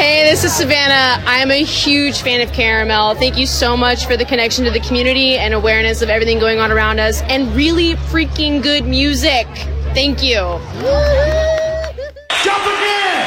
Hey, this is Savannah. I'm a huge fan of Caramel. Thank you so much for the connection to the community and awareness of everything going on around us and really freaking good music. Thank you. Jump again!